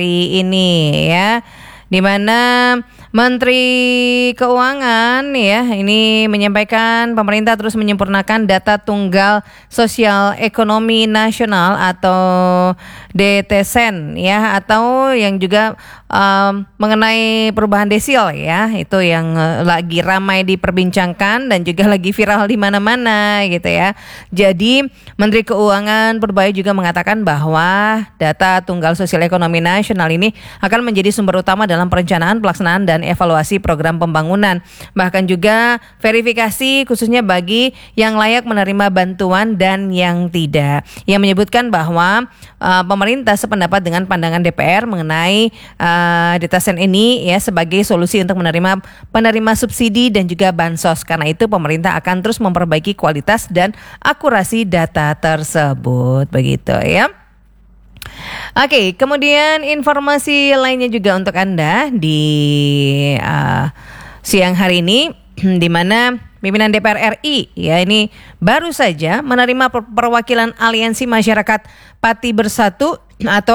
ini ya, di mana Menteri Keuangan ya ini menyampaikan pemerintah terus menyempurnakan data tunggal sosial ekonomi nasional atau DTSEN ya, atau yang juga mengenai perubahan desil ya, itu yang lagi ramai diperbincangkan dan juga lagi viral di mana-mana gitu ya. Jadi Menteri Keuangan Purbaya juga mengatakan bahwa data tunggal sosial ekonomi nasional ini akan menjadi sumber utama dalam perencanaan, pelaksanaan dan evaluasi program pembangunan, bahkan juga verifikasi khususnya bagi yang layak menerima bantuan dan yang tidak. Ia menyebutkan bahwa pemerintah sependapat dengan pandangan DPR mengenai DTSEN ini ya sebagai solusi untuk menerima penerima subsidi dan juga bansos. Karena itu pemerintah akan terus memperbaiki kualitas dan akurasi data tersebut, begitu ya. Oke, kemudian informasi lainnya juga untuk Anda di siang hari ini, di mana pimpinan DPR RI ya ini baru saja menerima perwakilan Aliansi Masyarakat Pati Bersatu atau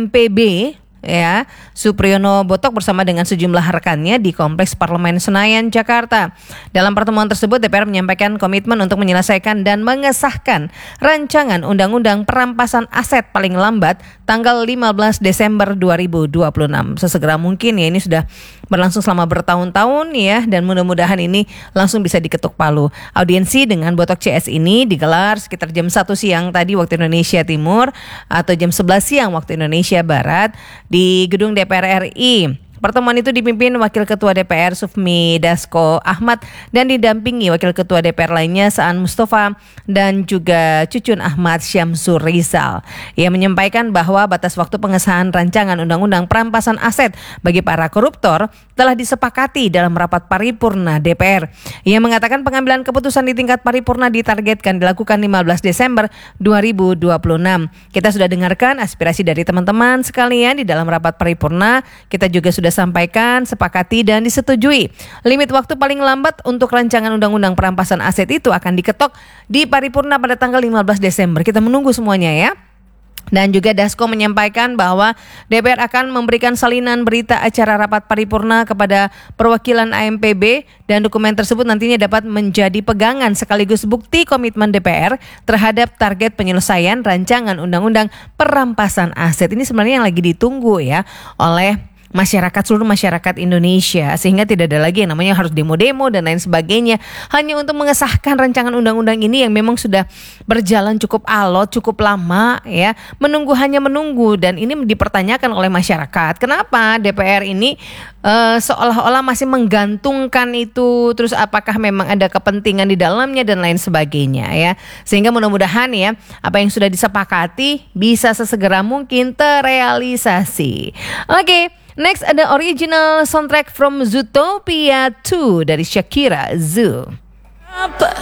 AMPB ya, Supriyono Botok bersama dengan sejumlah rekannya di Kompleks Parlemen Senayan, Jakarta. Dalam pertemuan tersebut DPR menyampaikan komitmen untuk menyelesaikan dan mengesahkan rancangan undang-undang perampasan aset paling lambat tanggal 15 Desember 2026. Sesegera mungkin ya, ini sudah berlangsung selama bertahun-tahun ya, dan mudah-mudahan ini langsung bisa diketuk palu. Audiensi dengan Botok CS ini digelar sekitar jam 1 siang tadi waktu Indonesia Timur atau jam 11 siang waktu Indonesia Barat di gedung DPR RI. Pertemuan itu dipimpin Wakil Ketua DPR Sufmi Dasko Ahmad dan didampingi Wakil Ketua DPR lainnya Saan Mustafa dan juga Cucun Ahmad Syamsur Rizal. Ia menyampaikan bahwa batas waktu pengesahan rancangan undang-undang perampasan aset bagi para koruptor telah disepakati dalam rapat paripurna DPR. Ia mengatakan pengambilan keputusan di tingkat paripurna ditargetkan dilakukan 15 Desember 2026. Kita sudah dengarkan aspirasi dari teman-teman sekalian di dalam rapat paripurna. Kita juga sudah sampaikan, sepakati dan disetujui. Limit waktu paling lambat untuk rancangan undang-undang perampasan aset itu akan diketok di paripurna pada tanggal 15 Desember. Kita menunggu semuanya ya. Dan juga Dasko menyampaikan bahwa DPR akan memberikan salinan berita acara rapat paripurna kepada perwakilan AMPB dan dokumen tersebut nantinya dapat menjadi pegangan sekaligus bukti komitmen DPR terhadap target penyelesaian rancangan undang-undang perampasan aset. Ini sebenarnya yang lagi ditunggu ya oleh masyarakat, seluruh masyarakat Indonesia, sehingga tidak ada lagi yang namanya harus demo-demo dan lain sebagainya hanya untuk mengesahkan rancangan undang-undang ini yang memang sudah berjalan cukup alot, cukup lama ya, hanya menunggu, dan ini dipertanyakan oleh masyarakat kenapa DPR ini seolah-olah masih menggantungkan itu, terus apakah memang ada kepentingan di dalamnya dan lain sebagainya ya, sehingga mudah-mudahan ya apa yang sudah disepakati bisa sesegera mungkin terrealisasi. Oke. Next ada original soundtrack from Zootopia 2 dari Shakira, Zoo.